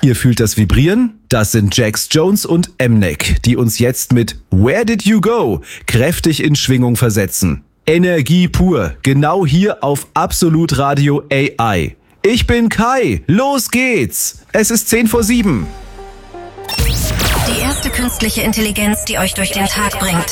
Ihr fühlt das Vibrieren? Das sind Jax Jones und Mnek, die uns jetzt mit Where Did You Go kräftig in Schwingung versetzen. Energie pur, genau hier auf Absolut Radio AI. Ich bin Kai, los geht's! Es ist 6:50. Die erste künstliche Intelligenz, die euch durch den Tag bringt.